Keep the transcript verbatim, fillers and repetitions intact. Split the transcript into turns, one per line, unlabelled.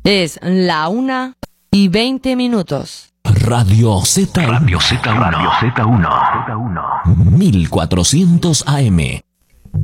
Es la una y veinte minutos.
Radio Z.
Radio Z uno. Radio Z uno.
mil cuatrocientos A M.